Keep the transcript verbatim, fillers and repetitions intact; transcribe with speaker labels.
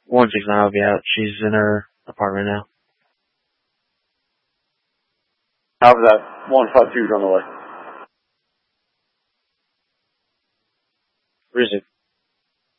Speaker 1: one six nine will be out. She's in her apartment now.
Speaker 2: How's that? one five two's on the way.
Speaker 1: Where is it?